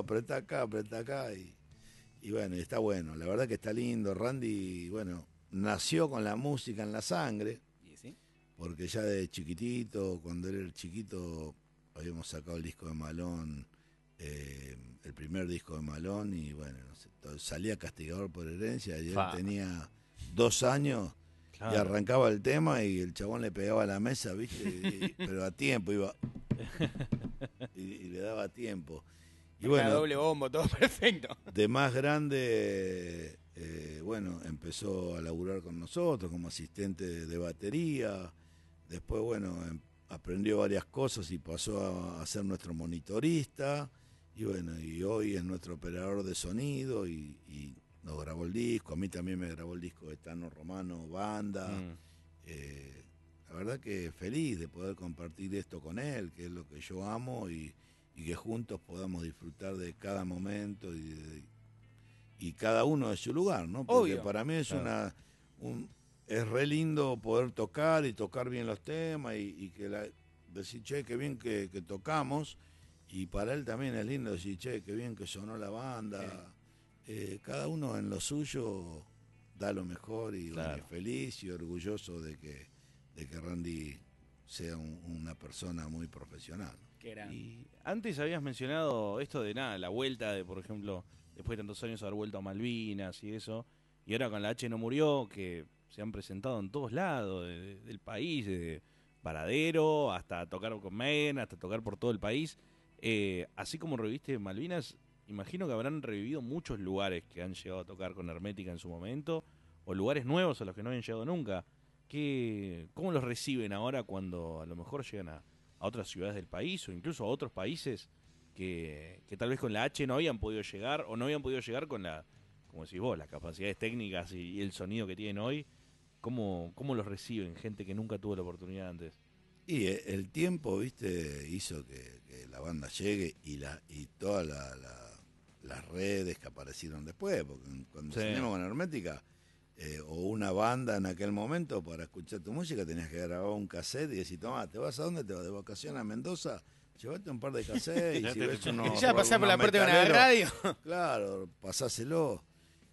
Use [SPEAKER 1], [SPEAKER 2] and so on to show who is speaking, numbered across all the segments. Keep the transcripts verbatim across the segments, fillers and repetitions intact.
[SPEAKER 1] apretá acá, apretá acá. Y, y bueno, está bueno. La verdad que está lindo. Randy, bueno, nació con la música en la sangre.
[SPEAKER 2] ¿Y sí?
[SPEAKER 1] Porque ya de chiquitito, cuando él era chiquito, habíamos sacado el disco de Malón, eh, el primer disco de Malón, y bueno, no sé, todo- salía Castigador por herencia, y él
[SPEAKER 3] Fa.
[SPEAKER 1] tenía dos años,
[SPEAKER 3] Claro.
[SPEAKER 1] y arrancaba el tema, y el chabón le pegaba a la mesa, ¿viste? Y- y- pero a tiempo, iba, y, y le daba tiempo. Y
[SPEAKER 2] Bueno,
[SPEAKER 1] bueno,
[SPEAKER 2] doble bombo, todo perfecto.
[SPEAKER 1] de más grande, eh, bueno, empezó a laburar con nosotros como asistente de, de batería. Después, bueno, em- aprendió varias cosas y pasó a, a ser nuestro monitorista. Y bueno, y hoy es nuestro operador de sonido y, y nos grabó el disco. A mí también me grabó el disco de Tano Romano, Banda.
[SPEAKER 3] Mm.
[SPEAKER 1] Eh, la verdad que feliz de poder compartir esto con él, que es lo que yo amo, y, y que juntos podamos disfrutar de cada momento y, de- y cada uno de su lugar, ¿no? Porque
[SPEAKER 2] Obvio.
[SPEAKER 1] para mí es
[SPEAKER 3] Claro.
[SPEAKER 1] una un, es re lindo poder tocar y tocar bien los temas y, y que la, decir, che, qué bien que, que tocamos, y para él también es lindo decir, che, qué bien que sonó la banda. Eh, cada uno en lo suyo da lo mejor y, bueno,
[SPEAKER 3] Claro.
[SPEAKER 1] y feliz y orgulloso de que, de que Randy sea un- una persona muy profesional.
[SPEAKER 2] Que era.
[SPEAKER 3] Y antes habías mencionado esto de nada, la vuelta de, por ejemplo, después de tantos años haber vuelto a Malvinas y eso, y ahora con la H no murió, que se han presentado en todos lados de- de- del país, de Varadero, hasta tocar con Men, hasta tocar por todo el país. Eh, así como reviviste Malvinas, imagino que habrán revivido muchos lugares que han llegado a tocar con Hermética en su momento, o lugares nuevos a los que no habían llegado nunca. ¿Qué, ¿Cómo los reciben ahora cuando a lo mejor llegan a, a otras ciudades del país o incluso a otros países que, que tal vez con la H no habían podido llegar o no habían podido llegar con la, como decís vos, las capacidades técnicas y, y el sonido que tienen hoy? ¿Cómo, ¿Cómo los reciben gente que nunca tuvo la oportunidad antes?
[SPEAKER 1] Y eh, el tiempo, viste, hizo que, que la banda llegue y la y todas la, la- las redes que aparecieron después, porque cuando
[SPEAKER 3] Sí.
[SPEAKER 1] salimos con Hermética, eh, o una banda en aquel momento, para escuchar tu música tenías que grabar un cassette y decir, toma, ¿te vas a dónde? ¿Te vas de vacaciones a Mendoza? Llévate un par de cassettes y si ves uno,
[SPEAKER 2] Ya pasar por la puerta de una
[SPEAKER 1] metalero,
[SPEAKER 2] radio.
[SPEAKER 1] claro, pasáselo.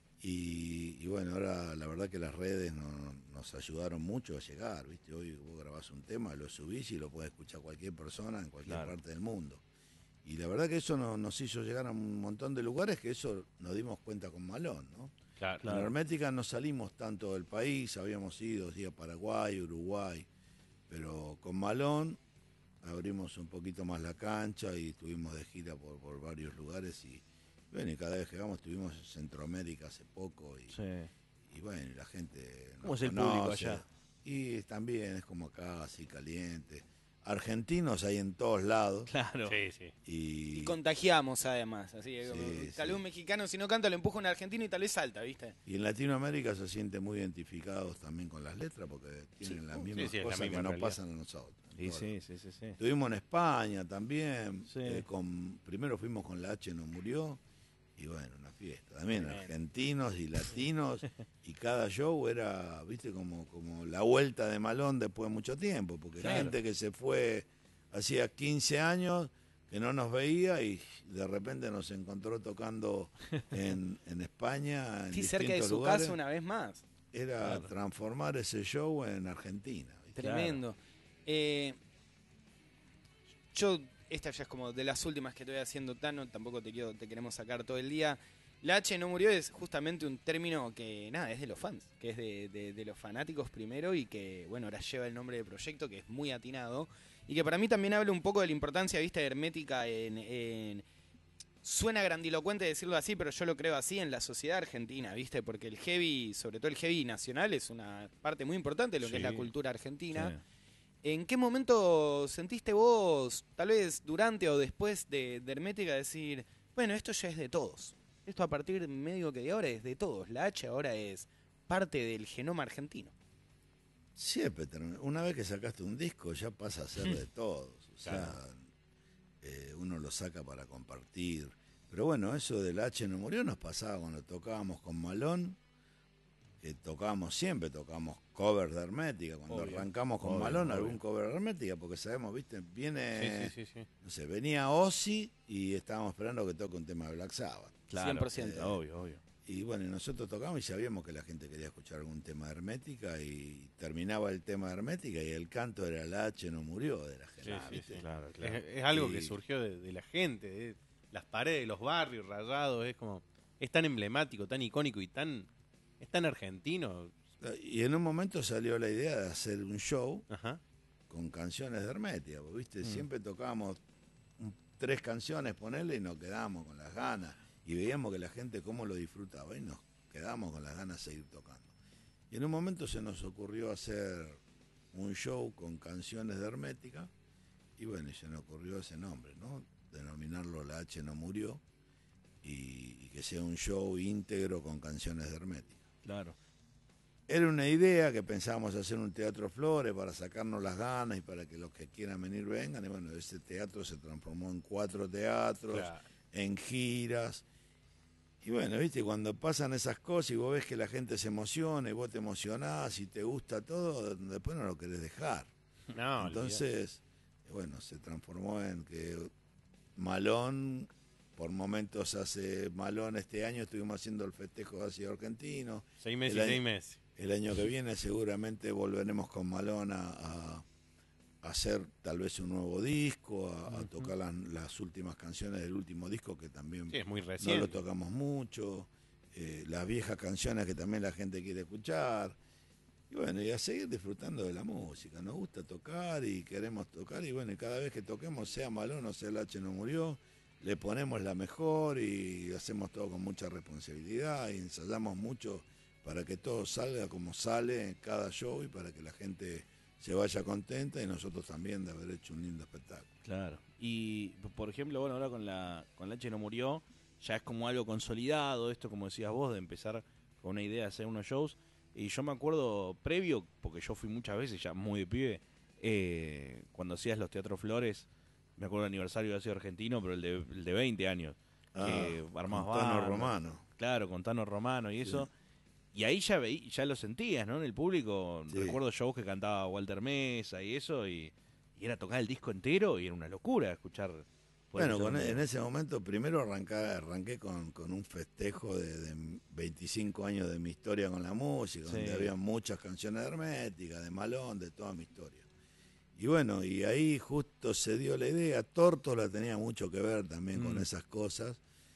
[SPEAKER 1] Y, y bueno, ahora la verdad que las redes no- nos ayudaron mucho a llegar, ¿viste? Hoy vos grabás un tema, lo subís y lo puede escuchar cualquier persona en cualquier
[SPEAKER 3] Claro.
[SPEAKER 1] parte del mundo. Y la verdad que eso no- nos hizo llegar a un montón de lugares, que eso nos dimos cuenta con Malón, ¿no?
[SPEAKER 3] Claro.
[SPEAKER 1] En Hermética no salimos tanto del país, habíamos ido sí, a Paraguay, Uruguay, pero con Malón abrimos un poquito más la cancha y estuvimos de gira por, por varios lugares y bueno, y cada vez que vamos estuvimos en Centroamérica hace poco y,
[SPEAKER 3] Sí.
[SPEAKER 1] y bueno, y la gente
[SPEAKER 3] ¿Cómo
[SPEAKER 1] nos
[SPEAKER 3] es el público
[SPEAKER 1] conoce.
[SPEAKER 3] allá?
[SPEAKER 1] Y también es como acá, así caliente. Argentinos hay en todos lados.
[SPEAKER 3] Claro.
[SPEAKER 4] Sí, sí.
[SPEAKER 1] Y,
[SPEAKER 2] Y contagiamos además. Así que como,
[SPEAKER 1] Sí,
[SPEAKER 2] tal
[SPEAKER 1] sí.
[SPEAKER 2] vez un mexicano si no canta lo empuja un argentino y tal vez salta, ¿viste?
[SPEAKER 1] y en Latinoamérica se sienten muy identificados también con las letras porque tienen las mismas
[SPEAKER 4] sí, es la
[SPEAKER 1] cosas
[SPEAKER 4] misma
[SPEAKER 1] que nos
[SPEAKER 4] realidad.
[SPEAKER 1] pasan a nosotros. en
[SPEAKER 3] Y
[SPEAKER 1] todos
[SPEAKER 3] sí, sí, sí, sí.
[SPEAKER 1] Estuvimos en España también.
[SPEAKER 3] Sí.
[SPEAKER 1] eh, con, primero fuimos con La H no murió. Y bueno, una fiesta. También
[SPEAKER 2] Tremendo.
[SPEAKER 1] argentinos y latinos. Y cada show era, viste, como, como la vuelta de Malón después de mucho tiempo. Porque
[SPEAKER 3] Claro.
[SPEAKER 1] gente que se fue hacía quince años, que no nos veía y de repente nos encontró tocando en, en España. En
[SPEAKER 2] Sí, cerca de
[SPEAKER 1] distintos
[SPEAKER 2] su
[SPEAKER 1] lugares.
[SPEAKER 2] casa una vez más.
[SPEAKER 1] Era
[SPEAKER 3] Claro.
[SPEAKER 1] transformar ese show en Argentina. ¿viste?
[SPEAKER 2] Tremendo. Eh, yo, esta ya es como de las últimas que estoy haciendo, Tano, tampoco te quiero, te queremos sacar todo el día. La H no murió es justamente un término que, nada, es de los fans, que es de, de- de los fanáticos primero y que, bueno, ahora lleva el nombre de proyecto, que es muy atinado. Y que para mí también habla un poco de la importancia, vista Hermética en... en suena grandilocuente decirlo así, pero yo lo creo así en la sociedad argentina, ¿viste? Porque el heavy, sobre todo el heavy nacional, es una parte muy importante de lo que es la
[SPEAKER 3] Sí.
[SPEAKER 2] cultura argentina.
[SPEAKER 3] Sí.
[SPEAKER 2] ¿En qué momento sentiste vos, tal vez durante o después de, de Hermética, decir, bueno, esto ya es de todos? Esto a partir de medio que de ahora es de todos. La H ahora es parte del genoma argentino.
[SPEAKER 1] Siempre, termina- una vez que sacaste un disco ya pasa a ser de todos. O sea,
[SPEAKER 3] Claro.
[SPEAKER 1] eh, uno lo saca para compartir. Pero bueno, eso del H no murió nos pasaba cuando tocábamos con Malón. que tocamos siempre, tocamos covers de Hermética. Cuando
[SPEAKER 3] Obvio,
[SPEAKER 1] arrancamos con
[SPEAKER 3] obvio,
[SPEAKER 1] Malón,
[SPEAKER 3] obvio.
[SPEAKER 1] algún cover de Hermética, porque sabemos, viste, viene,
[SPEAKER 3] Sí, sí, sí, sí.
[SPEAKER 1] no sé, venía Ozzy y estábamos esperando que toque un tema de Black Sabbath.
[SPEAKER 3] Claro,
[SPEAKER 2] cien por ciento.
[SPEAKER 3] eh, obvio, obvio.
[SPEAKER 1] Y bueno, y nosotros tocamos y sabíamos que la gente quería escuchar algún tema de Hermética y terminaba el tema de Hermética y el canto era la H no murió de la gente.
[SPEAKER 4] Sí, sí,
[SPEAKER 1] ¿viste?
[SPEAKER 4] sí.
[SPEAKER 3] Claro, claro.
[SPEAKER 4] Es, es algo
[SPEAKER 1] Y-
[SPEAKER 4] que surgió de, de la gente, de las paredes, los barrios rayados, es como, es tan emblemático, tan icónico y tan, es tan argentino.
[SPEAKER 1] Y en un momento salió la idea de hacer un show
[SPEAKER 4] Ajá.
[SPEAKER 1] con canciones de Hermética, porque, ¿viste?
[SPEAKER 3] Mm.
[SPEAKER 1] Siempre tocábamos un- tres canciones, ponerle, y nos quedábamos con las ganas. Y veíamos que la gente cómo lo disfrutaba y nos quedábamos con las ganas de seguir tocando. Y en un momento se nos ocurrió hacer un show con canciones de Hermética y bueno, y se nos ocurrió ese nombre, ¿no? Denominarlo La H no murió y, y que sea un show íntegro con canciones de Hermética.
[SPEAKER 3] Claro.
[SPEAKER 1] Era una idea que pensábamos hacer un teatro Flores para sacarnos las ganas y para que los que quieran venir vengan. Y bueno, ese teatro se transformó en cuatro teatros,
[SPEAKER 4] Claro.
[SPEAKER 1] en giras. Y bueno, viste, cuando pasan esas cosas y vos ves que la gente se emociona y vos te emocionás y te gusta todo, después no lo querés dejar.
[SPEAKER 4] No,
[SPEAKER 1] Entonces, bueno, se transformó en que Malón, por momentos hace Malón este año, estuvimos haciendo el festejo de ácido argentino.
[SPEAKER 4] olvidate. Seis meses
[SPEAKER 1] el
[SPEAKER 4] y
[SPEAKER 1] año-
[SPEAKER 4] seis meses.
[SPEAKER 1] El año que viene seguramente volveremos con Malón a, a- a hacer tal vez un nuevo disco, a, a tocar las, las últimas canciones del último disco que también
[SPEAKER 4] Sí, es muy
[SPEAKER 1] no
[SPEAKER 4] reciente.
[SPEAKER 1] lo tocamos mucho, eh, las viejas canciones que también la gente quiere escuchar. Y bueno, y a seguir disfrutando de la música. Nos gusta tocar y queremos tocar y bueno, y cada vez que toquemos, sea Malón o sea el H no murió, le ponemos la mejor y hacemos todo con mucha responsabilidad y ensayamos mucho para que todo salga como sale en cada show y para que la gente se vaya contenta y nosotros también de haber hecho un lindo espectáculo.
[SPEAKER 3] Claro. Y, p- por ejemplo, bueno, ahora con la con la H no murió, ya es como algo consolidado, esto como decías vos, de empezar con una idea de hacer unos shows. Y yo me acuerdo previo, porque yo fui muchas veces, ya muy de pibe, eh, cuando hacías los Teatros Flores, me acuerdo del aniversario de Ácido Argentino, pero el de, el de veinte años. Que armás
[SPEAKER 1] con Tano
[SPEAKER 3] bandas.
[SPEAKER 1] Romano.
[SPEAKER 3] Claro, con Tano Romano y
[SPEAKER 1] Sí.
[SPEAKER 3] eso. Y ahí ya veí, ya lo sentías, ¿no? En el público.
[SPEAKER 1] Sí.
[SPEAKER 3] Recuerdo shows que cantaba Walter Mesa y eso, y, y era tocar el disco entero y era una locura escuchar. poder
[SPEAKER 1] Bueno,
[SPEAKER 3] escuchar
[SPEAKER 1] con-
[SPEAKER 3] un-
[SPEAKER 1] en ese momento primero arranqué, arranqué con, con un festejo de, de veinticinco años de mi historia con la música,
[SPEAKER 3] Sí.
[SPEAKER 1] donde había muchas canciones de Hermética, de Malón, de toda mi historia. Y bueno, y ahí justo se dio la idea, Tórtola tenía mucho que ver también con
[SPEAKER 3] Mm.
[SPEAKER 1] esas cosas,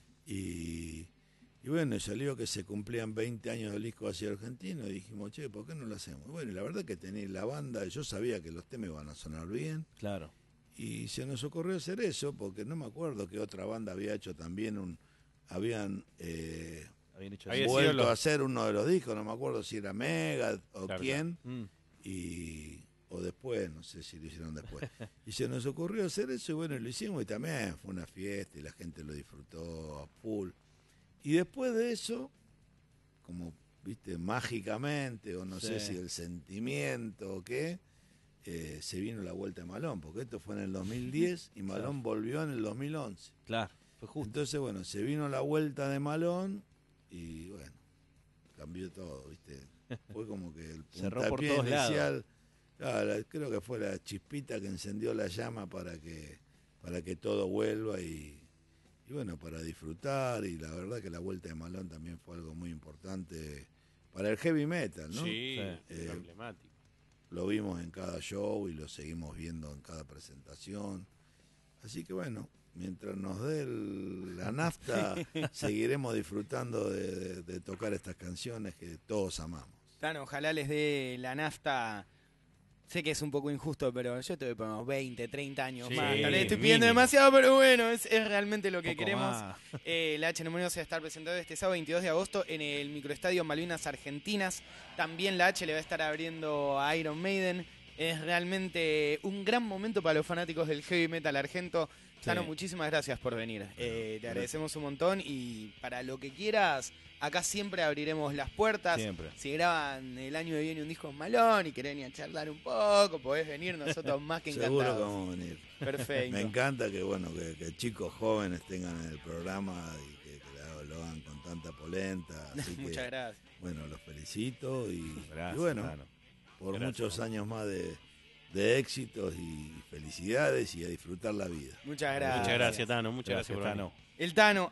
[SPEAKER 1] y, y bueno, y salió que se cumplían veinte años del disco Ácido Argentino, y dijimos, che, ¿por qué no lo hacemos? Bueno, y la verdad que tenía la banda, yo sabía que los temas iban a sonar bien,
[SPEAKER 3] Claro.
[SPEAKER 1] y se nos ocurrió hacer eso, porque no me acuerdo que otra banda había hecho también un... Habían eh,
[SPEAKER 3] Habían hecho
[SPEAKER 4] Había
[SPEAKER 3] así.
[SPEAKER 4] sido
[SPEAKER 1] vuelto
[SPEAKER 4] los-
[SPEAKER 1] a hacer uno de los discos, no me acuerdo si era Mega o
[SPEAKER 4] Claro,
[SPEAKER 1] quién,
[SPEAKER 3] Mm.
[SPEAKER 1] y o después, no sé si lo hicieron después. Y se nos ocurrió hacer eso y bueno, lo hicimos y también fue una fiesta y la gente lo disfrutó a full. Y después de eso, como viste, mágicamente, o no sé
[SPEAKER 3] Sí.
[SPEAKER 1] si el sentimiento o qué, eh, se vino la vuelta de Malón, porque esto fue en el dos mil diez y Malón volvió en el dos mil once.
[SPEAKER 3] Claro, fue justo.
[SPEAKER 1] Entonces, bueno, se vino la vuelta de Malón y bueno, cambió todo, ¿viste? Fue como que el
[SPEAKER 3] Cerró por
[SPEAKER 1] puntapié
[SPEAKER 3] todos lados.
[SPEAKER 1] inicial, claro, la- creo que fue la chispita que encendió la llama para que para que todo vuelva y, y bueno, para disfrutar y la verdad que la vuelta de Malón también fue algo muy importante para el heavy metal, ¿no?
[SPEAKER 4] Sí,
[SPEAKER 3] Sí.
[SPEAKER 4] es
[SPEAKER 1] Eh,
[SPEAKER 4] emblemático.
[SPEAKER 1] Lo vimos en cada show y lo seguimos viendo en cada presentación. Así que bueno, mientras nos dé el- la nafta, seguiremos disfrutando de, de- de tocar estas canciones que todos amamos.
[SPEAKER 2] Tano, ojalá les dé la nafta. Sé que es un poco injusto, pero yo te voy a poner unos veinte, treinta años
[SPEAKER 4] Sí,
[SPEAKER 2] más. Tal vez estoy pidiendo
[SPEAKER 4] mínimo.
[SPEAKER 2] demasiado, pero bueno, es, es realmente lo que
[SPEAKER 3] Poco
[SPEAKER 2] queremos.
[SPEAKER 3] más.
[SPEAKER 2] Eh, la H no murió se va a estar presentando este sábado veintidós de agosto en el microestadio Malvinas Argentinas. También la H le va a estar abriendo a Iron Maiden. Es realmente un gran momento para los fanáticos del heavy metal argento Tano, muchísimas gracias por venir. Eh, te agradecemos un montón y para lo que quieras, acá siempre abriremos las puertas.
[SPEAKER 3] Siempre.
[SPEAKER 2] Si graban el año que viene un disco en Malón y querés venir a charlar un poco, podés venir, nosotros más que encantados.
[SPEAKER 1] Seguro que vamos a venir.
[SPEAKER 2] Perfecto.
[SPEAKER 1] Me encanta que bueno que, que chicos jóvenes tengan el programa y que, que lo, lo hagan con tanta polenta. Así que,
[SPEAKER 2] Muchas gracias.
[SPEAKER 1] bueno, los felicito y,
[SPEAKER 3] Gracias,
[SPEAKER 1] y bueno,
[SPEAKER 3] Tano.
[SPEAKER 1] por
[SPEAKER 3] Gracias.
[SPEAKER 1] muchos años más de, de éxitos y felicidades y a disfrutar la vida.
[SPEAKER 2] Muchas gracias.
[SPEAKER 4] Muchas gracias, Tano. Muchas gracias,
[SPEAKER 3] Gracias,
[SPEAKER 4] por venir.
[SPEAKER 3] Tano.
[SPEAKER 2] El Tano,